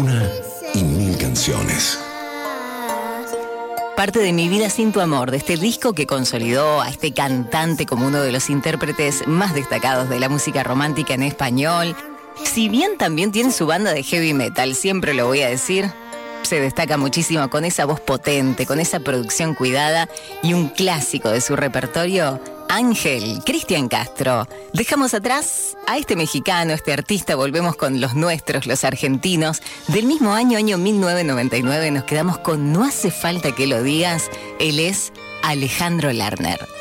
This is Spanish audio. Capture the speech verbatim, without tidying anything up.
Una y mil canciones. Parte de Mi vida sin tu amor, de este disco que consolidó a este cantante como uno de los intérpretes más destacados de la música romántica en español. Si bien también tiene su banda de heavy metal, siempre lo voy a decir, se destaca muchísimo con esa voz potente, con esa producción cuidada y un clásico de su repertorio, Ángel, Cristian Castro. Dejamos atrás a este mexicano, este artista, volvemos con los nuestros, los argentinos. Del mismo año, año mil novecientos noventa y nueve, nos quedamos con No hace falta que lo digas. Él es Alejandro Lerner.